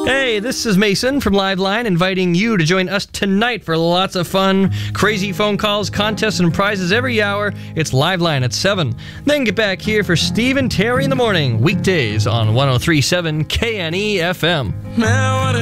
Hey, this is Mason from Liveline inviting you to join us tonight for lots of fun, crazy phone calls, contests, and prizes every hour. It's Liveline at 7. Then get back here for Steve and Terry in the morning, weekdays on 103.7 KNE FM.